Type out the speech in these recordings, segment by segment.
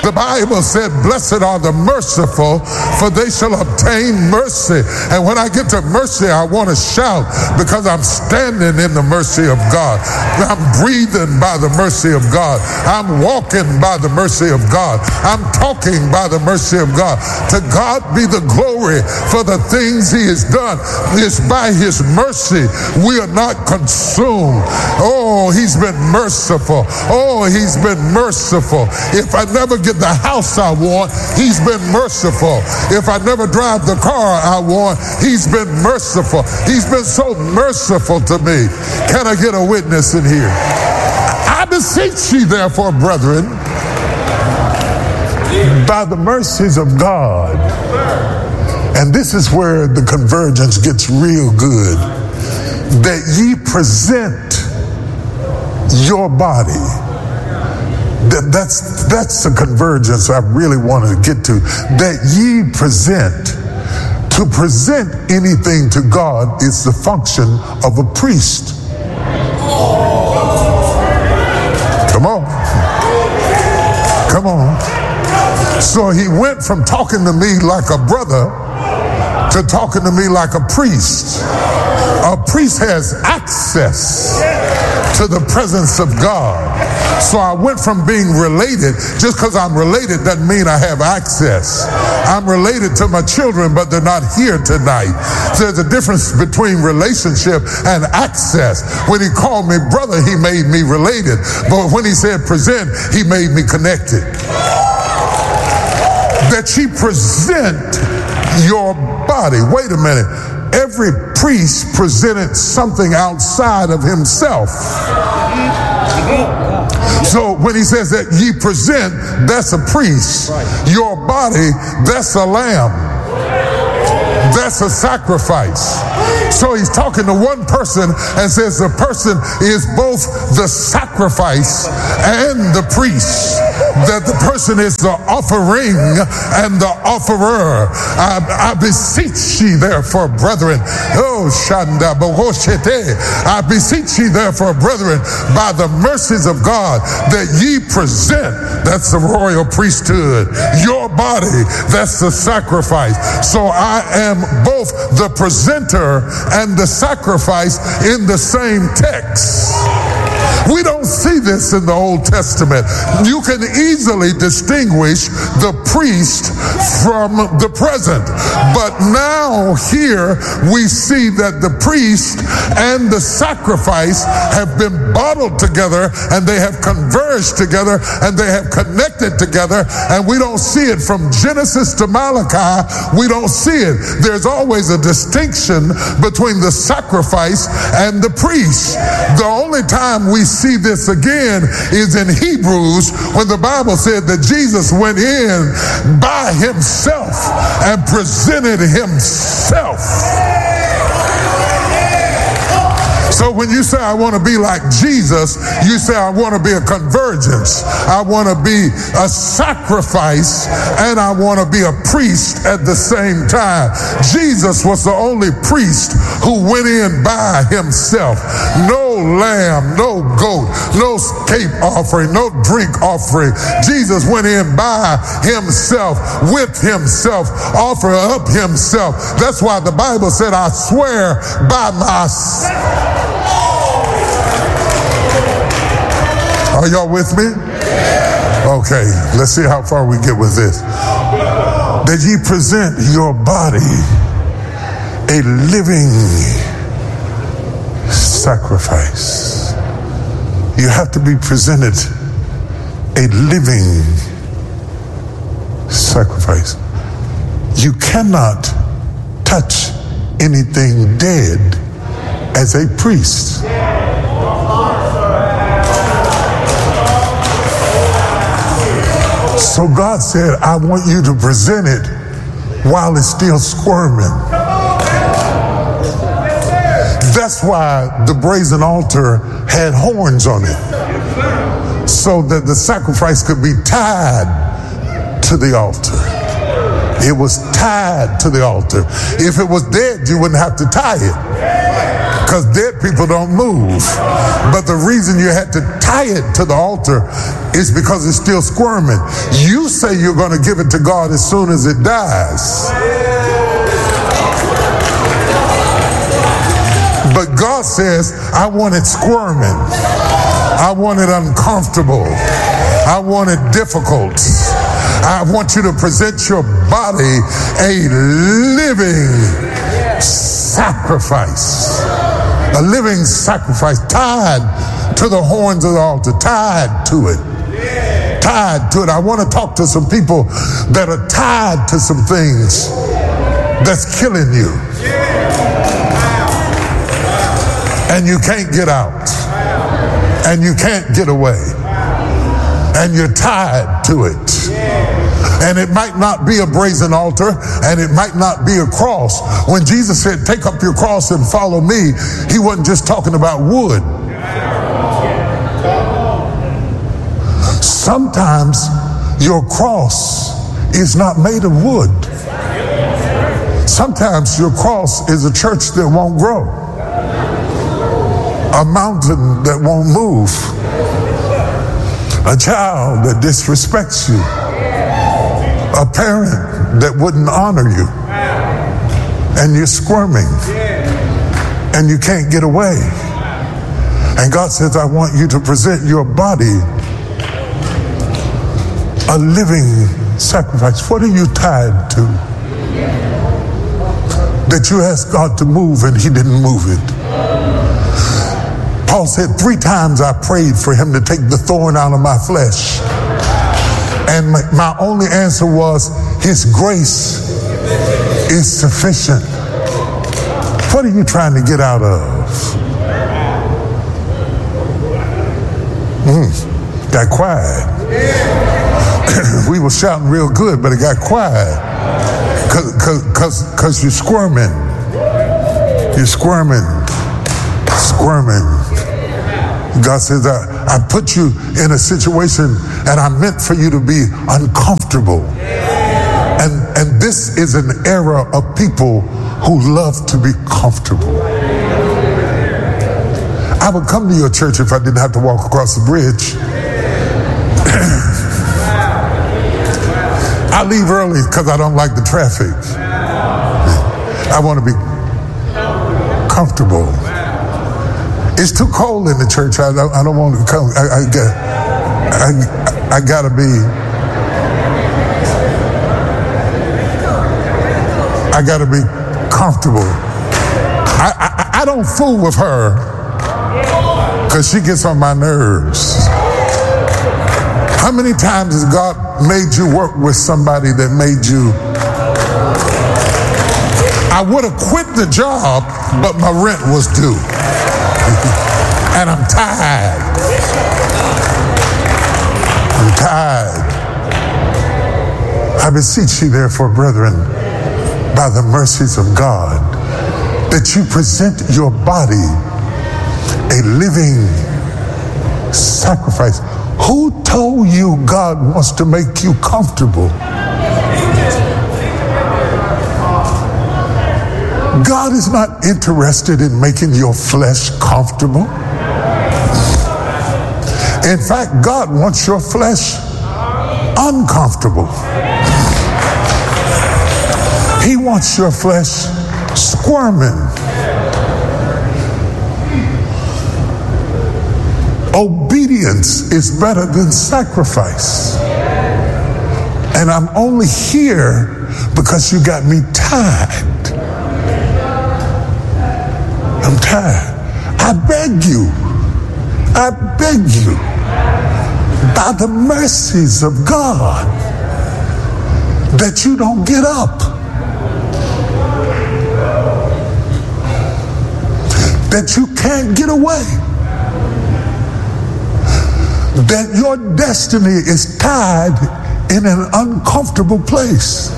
The Bible said, blessed are the merciful, for they shall obtain mercy. And when I get to mercy, I want to shout because I'm standing in the mercy of God. I'm breathing by the mercy of God. I'm walking by the mercy of God. I'm talking by the mercy of God. To God be the glory for the things he has done. It's by his mercy we are not consumed. Oh, he's been merciful. Oh, he's been merciful. If I never get the house I want, he's been merciful. If I never drive the car I want, he's been merciful. He's been so merciful to me. Can I get a witness in here? I beseech ye therefore, brethren, by the mercies of God. And this is where the convergence gets real good. That ye present your body. That's the convergence I really want to get to. That ye present. To present anything to God is the function of a priest. Come on. Come on. So he went from talking to me like a brother to talking to me like a priest. A priest has access to the presence of God. So I went from being related. Just because I'm related doesn't mean I have access. I'm related to my children, but they're not here tonight. There's a difference between relationship and access. When he called me brother, he made me related. But when he said present, he made me connected. That ye present your body. Wait a minute. Every priest presented something outside of himself. So when he says that ye present, that's a priest. Your body, that's a lamb. That's a sacrifice. So he's talking to one person and says the person is both the sacrifice and the priest. That the person is the offering and the offerer. I beseech ye therefore, brethren. Oh, Shanda Bogoshete. I beseech ye therefore, brethren, by the mercies of God, that ye present. That's the royal priesthood. Your body, that's the sacrifice. So I am both the presenter and the sacrifice in the same text. We don't see this in the Old Testament. You can easily distinguish the priest from the present. But now here we see that the priest and the sacrifice have been bottled together and they have converged together and they have connected together, and we don't see it from Genesis to Malachi. We don't see it. There's always a distinction between the sacrifice and the priest. The only time we see this again is in Hebrews, when the Bible said that Jesus went in by himself and presented himself. So when you say I want to be like Jesus, you say I want to be a convergence. I want to be a sacrifice and I want to be a priest at the same time. Jesus was the only priest who went in by himself. No lamb, no goat, no escape offering, no drink offering. Jesus went in by himself, with himself, offer up himself. That's why the Bible said, I swear by myself. Are y'all with me? Okay, let's see how far we get with this. That ye present your body a living sacrifice. You have to be presented a living sacrifice. You cannot touch anything dead as a priest. So God said, I want you to present it while it's still squirming. That's why the brazen altar had horns on it, so that the sacrifice could be tied to the altar. It was tied to the altar. If it was dead, you wouldn't have to tie it. because dead people don't move. But the reason you had to tie it to the altar is because it's still squirming. You say you're going to give it to God as soon as it dies. But God says, I want it squirming. I want it uncomfortable. I want it difficult. I want you to present your body a living sacrifice. A living sacrifice tied to the horns of the altar, tied to it. Tied to it. I want to talk to some people that are tied to some things that's killing you. And you can't get out. And you can't get away. And you're tied to it. And it might not be a brazen altar, and it might not be a cross. When Jesus said, take up your cross and follow me, he wasn't just talking about wood. Sometimes your cross is not made of wood. Sometimes your cross is a church that won't grow, a mountain that won't move, a child that disrespects you, a parent that wouldn't honor you, and you're squirming and you can't get away. And God says, I want you to present your body a living sacrifice. What are you tied to that you asked God to move and he didn't move it? Paul said, 3 times I prayed for him to take the thorn out of my flesh. And my only answer was, his grace is sufficient. What are you trying to get out of? Got quiet. We were shouting real good, but it got quiet. Because you're squirming. You're squirming. God says, I put you in a situation and I meant for you to be uncomfortable. And this is an era of people who love to be comfortable. I would come to your church if I didn't have to walk across the bridge. I leave early because I don't like the traffic. I want to be comfortable. It's too cold in the church. I don't want to come. I gotta be. I gotta be comfortable. I don't fool with her because she gets on my nerves. How many times has God made you work with somebody that made you? I would have quit the job, but my rent was due. And I'm tired. I'm tired. I beseech you, therefore, brethren, by the mercies of God, that you present your body a living sacrifice. Who told you God wants to make you comfortable? God is not interested in making your flesh comfortable. In fact, God wants your flesh uncomfortable. He wants your flesh squirming. Obedience is better than sacrifice. And I'm only here because you got me tied. I'm tired. I beg you, by the mercies of God, that you don't get up. That you can't get away. That your destiny is tied in an uncomfortable place.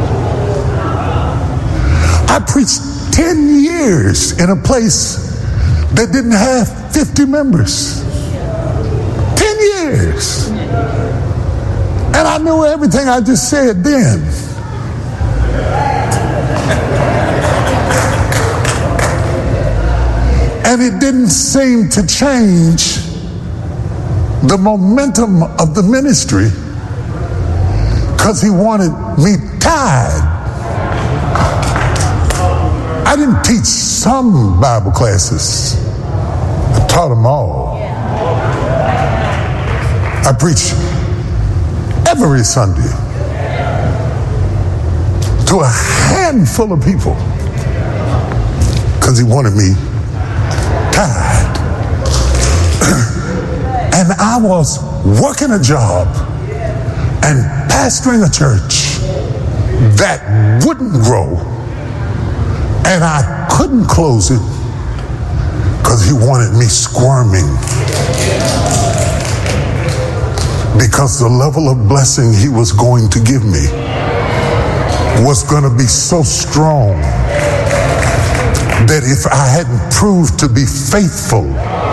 I preached 10 years in a place that didn't have 50 members. 10 years. And I knew everything I just said then. And it didn't seem to change the momentum of the ministry because he wanted me tied. I didn't teach some Bible classes. I taught them all. I preached every Sunday to a handful of people because he wanted me tied. And I was working a job and pastoring a church that wouldn't grow, and I couldn't close it because he wanted me squirming, because the level of blessing he was going to give me was going to be so strong that if I hadn't proved to be faithful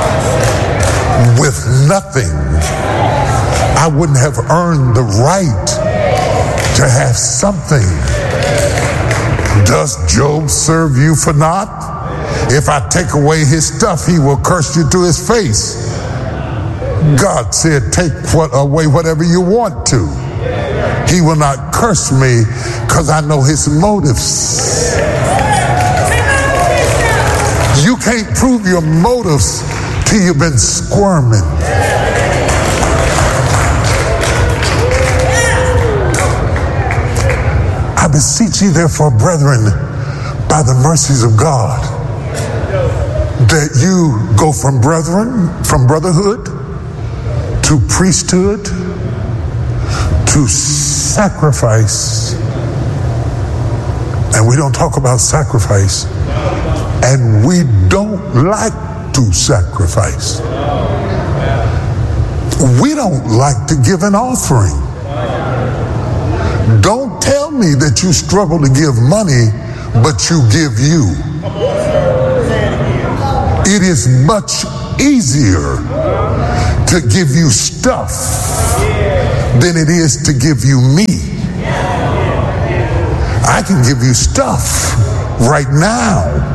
with nothing, I wouldn't have earned the right to have something. Does Job serve you for naught? If I take away his stuff, he will curse you to his face. God said, take away whatever you want to. He will not curse me because I know his motives. You can't prove your motives till you've been squirming. I beseech you, therefore, brethren, by the mercies of God, that you go from brotherhood to priesthood to sacrifice. And we don't talk about sacrifice, and we don't like to sacrifice. We don't like to give an offering. Don't tell me that you struggle to give money, but you give you. It is much easier to give you stuff than it is to give you me. I can give you stuff right now,